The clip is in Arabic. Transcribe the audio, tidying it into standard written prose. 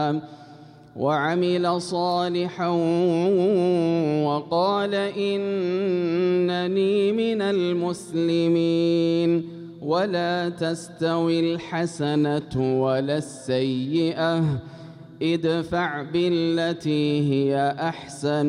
وعمل صالحا وقال إنني من المسلمين. ولا تستوي الحسنة ولا السيئة، ادفع بالتي هي أحسن